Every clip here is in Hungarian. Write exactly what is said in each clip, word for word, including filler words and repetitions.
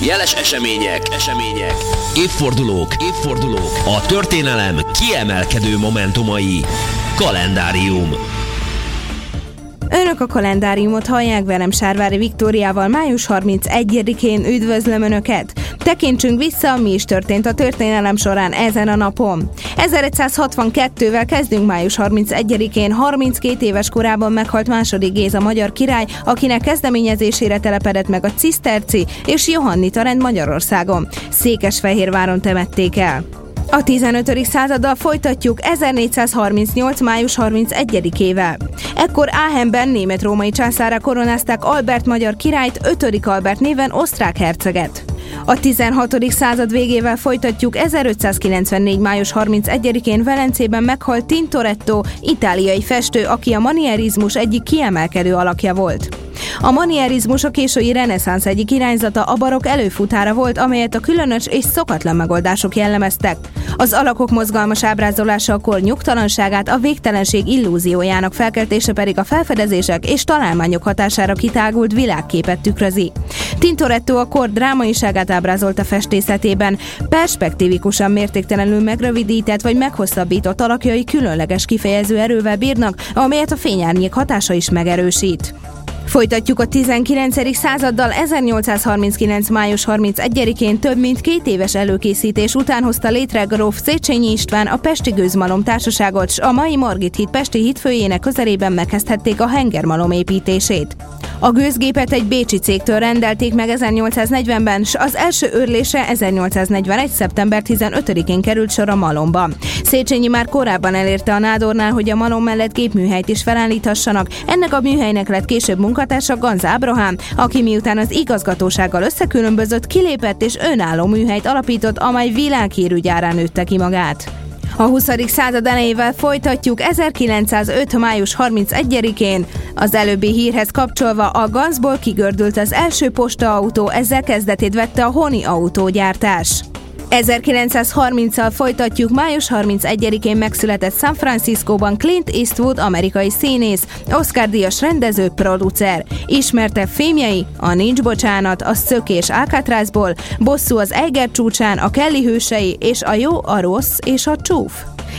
Jeles események, események, évfordulók, évfordulók, a történelem kiemelkedő momentumai. Kalendárium. Önök a kalendáriumot hallják, velem Sárvári Viktóriával május harmincegyedikén. Üdvözlöm Önöket! Tekintsünk vissza, mi is történt a történelem során ezen a napon. ezeregyszázhatvankettővel kezdünk. Május harmincegyedikén harminckét éves korában meghalt második Géza magyar király, akinek kezdeményezésére telepedett meg a ciszterci és johannita rend Magyarországon. Székesfehérváron temették el. A tizenötödik századdal folytatjuk, ezernégyszázharmincnyolc. május harmincegyedikével. Ekkor Aachenben német-római császárrá koronázták Albert magyar királyt, ötödik Albert néven osztrák herceget. A tizenhatodik század végével folytatjuk, ezerötszázkilencvennégy. május harmincegyedikén Velencében meghalt Tintoretto, itáliai festő, aki a manierizmus egyik kiemelkedő alakja volt. A manierizmus a késői reneszánsz egyik irányzata, a barokk előfutára volt, amelyet a különös és szokatlan megoldások jellemeztek. Az alakok mozgalmas ábrázolása a kor nyugtalanságát, a végtelenség illúziójának felkeltése pedig a felfedezések és találmányok hatására kitágult világképet tükrözi. Tintoretto a kor drámaiságát ábrázolta festészetében, perspektívikusan mértéktelenül megrövidített vagy meghosszabbított alakjai különleges kifejező erővel bírnak, amelyet a fényárnyék hatása is megerősít. Folytatjuk a tizenkilencedik századdal, ezernyolcszázharminckilenc. május harmincegyedikén több mint két éves előkészítés után hozta létre gróf Széchenyi István a Pesti Gőzmalom Társaságot, s a mai Margit híd pesti hídfőjének közelében megkezdhették a hengermalom építését. A gőzgépet egy bécsi cégtől rendelték meg ezernyolcszáznegyvenben, s az első őrlésre ezernyolcszáznegyvenegy. szeptember tizenötödikén került sor a malomba. Széchenyi már korábban elérte a nádornál, hogy a malom mellett gépműhelyt is felállíthassanak. Ennek a műhelynek lett később munkatársa Ganz Ábrahám, aki miután az igazgatósággal összekülönbözött, kilépett és önálló műhelyt alapított, amely világhírű gyárán nőtte ki magát. A huszadik század elejével folytatjuk, ezerkilencszázöt. május harmincegyedikén. Az előbbi hírhez kapcsolva a Ganzból kigördült az első postaautó, ezzel kezdetét vette a honi autógyártás. ezerkilencszázharminccal folytatjuk, május harmincegyedikén megszületett San Franciscóban Clint Eastwood, amerikai színész, Oscar-díjas rendező, producer. Ismertebb filmjei: a Nincs bocsánat, a Szökés Alcatrazból, Bosszú az Eiger csúcsán, a Kelly hősei és a Jó, a rossz és a csúf.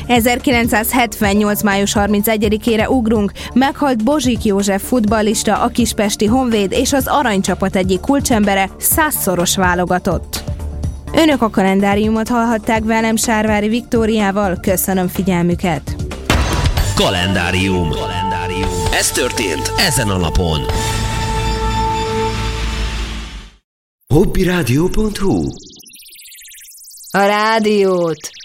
ezerkilencszázhetvennyolc. május harmincegyedikére ugrunk, meghalt Bozsik József futballista, a kispesti Honvéd és az aranycsapat egyik kulcsembere, százszoros válogatott. Önök a kalendáriumot hallhatták, velem Sárvári Viktóriával. Köszönöm figyelmüket! Kalendárium. Kalendárium. Ez történt ezen a napon. hobbyradio pont hu A rádiót